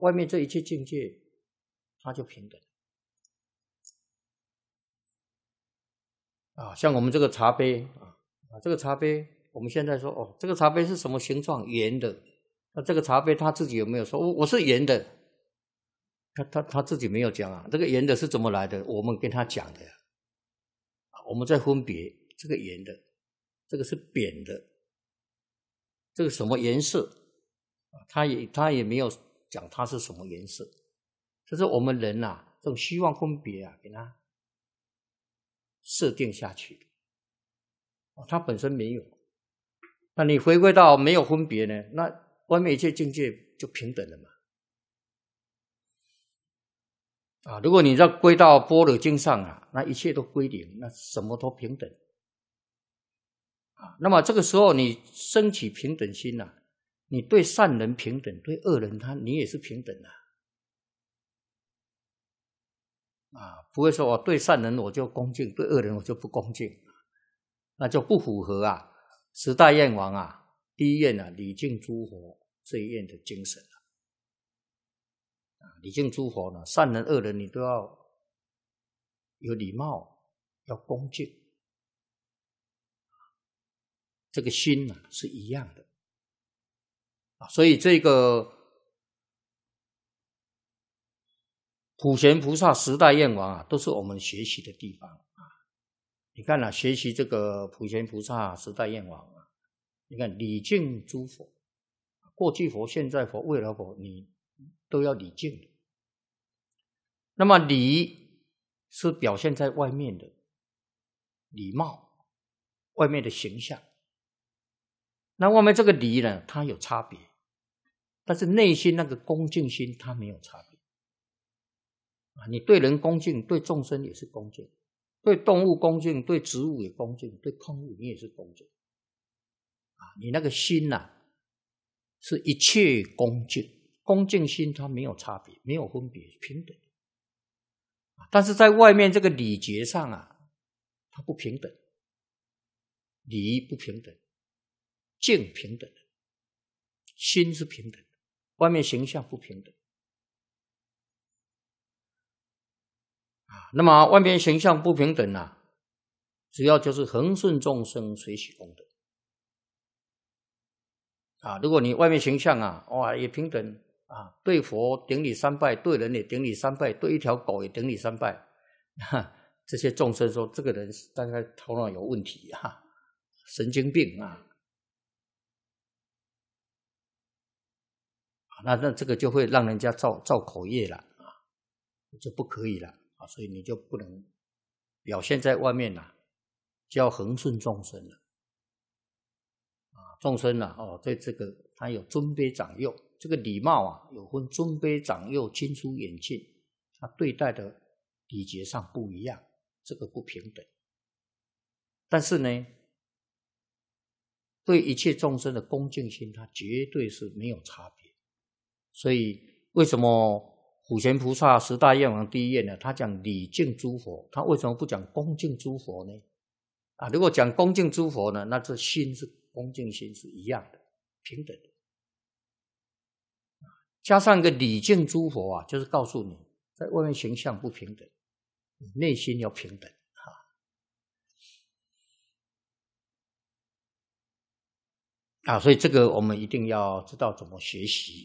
外面这一切境界，它就平等。像我们这个茶杯这个茶杯，我们现在说这个茶杯是什么形状？圆的。那这个茶杯他自己有没有说我是圆的？他自己没有讲这个圆的是怎么来的？我们跟他讲的我们在分别这个圆的，这个是扁的，这个什么颜色？他也没有讲它是什么颜色。这是我们人这种希望分别给它设定下去的。它本身没有。那你回归到没有分别呢？那外面一切境界就平等了嘛。如果你要归到般若经上那一切都归零，那什么都平等。那么这个时候你升起平等心你对善人平等，对恶人你也是平等不会说我对善人我就恭敬，对恶人我就不恭敬，那就不符合十大愿王第一愿礼敬诸佛这一愿的精神礼敬诸佛呢，善人恶人你都要有礼貌，要恭敬，这个心是一样的所以这个普贤菩萨十大愿王都是我们学习的地方你看学习这个普贤菩萨十大愿王你看礼敬诸佛，过去佛、现在佛、未来佛，你都要礼敬的。那么礼是表现在外面的礼貌，外面的形象。那外面这个礼呢，它有差别，但是内心那个恭敬心它没有差别你对人恭敬，对众生也是恭敬，对动物恭敬，对植物也恭敬，对空物你也是恭敬你那个心是一切恭敬，恭敬心它没有差别，没有分别，平等。但是在外面这个礼节上它不平等，礼不平等，敬平等，心是平等的，外面形象不平等那么外面形象不平等主要就是恒顺众生，随喜功德如果你外面形象也平等对佛顶礼三拜，对人也顶礼三拜，对一条狗也顶礼三拜这些众生说这个人大概头脑有问题神经病那这个就会让人家造口业了就不可以了所以你就不能表现在外面就要恒顺众生了众生对这个他有尊卑长幼，这个礼貌有分尊卑长幼、亲疏远近，他对待的礼节上不一样，这个不平等。但是呢，对一切众生的恭敬心，他绝对是没有差别。所以为什么普贤菩萨十大愿王第一愿呢？他讲礼敬诸佛，他为什么不讲恭敬诸佛呢？如果讲恭敬诸佛呢，那这心是恭敬心是一样的，平等的。加上一个礼敬诸佛就是告诉你，在外面形象不平等，你内心要平等所以这个我们一定要知道怎么学习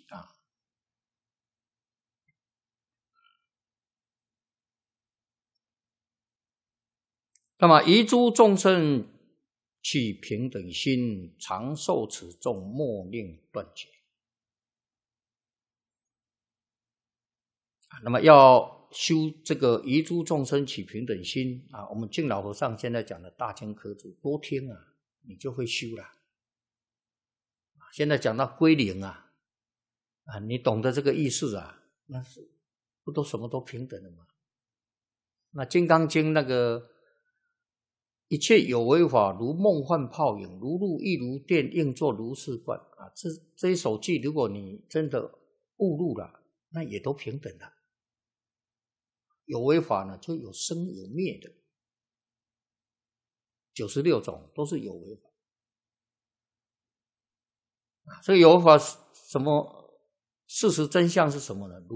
那么遗诸众生起平等心，常受此众，莫令断绝。那么要修这个遗诸众生起平等心我们敬老和尚现在讲的大经科注，多听你就会修了。现在讲到归零你懂得这个意思那是不都什么都平等了吗？那金刚经那个一切有为法，如梦幻泡影，如露亦如电，应作如是观这一首偈，如果你真的悟入了，那也都平等了。有为法呢，就有生有灭的，96种都是有为法所以有为法什么事实真相是什么呢？